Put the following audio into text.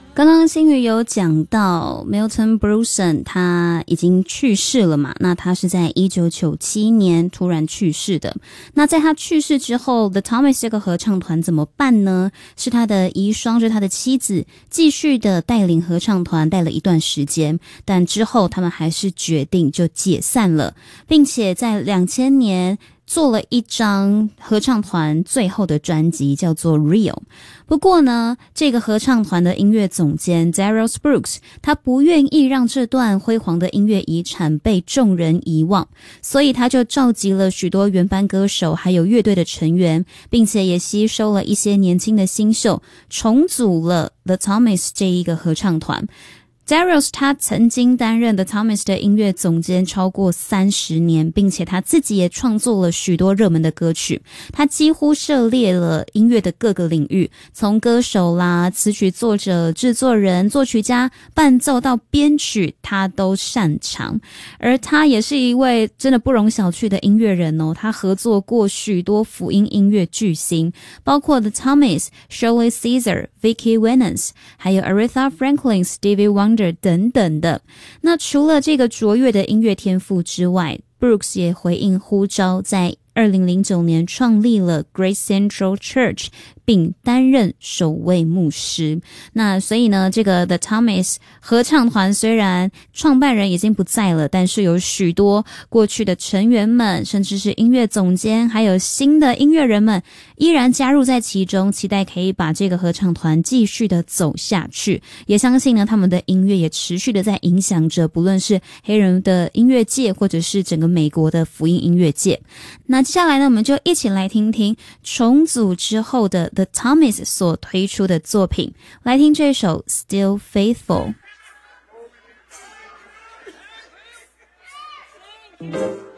刚刚新宇有讲到 Milton Brunson 他已经去世了嘛，那他是在1997年突然去世的。那在他去世之后 The Thomas 这个合唱团怎么办呢？是他的遗孀，是他的妻子继续的带领合唱团带了一段时间，但之后他们还是决定就解散了，并且在2000年做了一张合唱团最后的专辑，叫做 Real。 不过呢，这个合唱团的音乐总监 Daryl Brooks 他不愿意让这段辉煌的音乐遗产被众人遗忘，所以他就召集了许多原班歌手还有乐队的成员，并且也吸收了一些年轻的新秀，重组了 The Thomas 这一个合唱团。Daryl 他曾经担任 The Thomas 的音乐总监超过30年，并且他自己也创作了许多热门的歌曲。他几乎涉猎了音乐的各个领域，从歌手啦、词曲作者、制作人、作曲家、伴奏到编曲，他都擅长。而他也是一位真的不容小觑的音乐人哦，他合作过许多福音音乐巨星，包括 The Thomas、Shirley Caesar、Vicki Winans， 还有 Aretha Franklin、Stevie Wonder等等的。那除了这个卓越的音乐天赋之外， Brooks 也回应呼召，在2009年创立了 Grace Central Church， 并担任首位牧师。那所以呢，这个 The Thomas 合唱团虽然创办人已经不在了，但是有许多过去的成员们，甚至是音乐总监，还有新的音乐人们依然加入在其中，期待可以把这个合唱团继续的走下去。也相信呢，他们的音乐也持续的在影响着不论是黑人的音乐界，或者是整个美国的福音音乐界。那接下来呢，我们就一起来听听重组之后的 The Thomas 所推出的作品，来听这首 Still Faithful。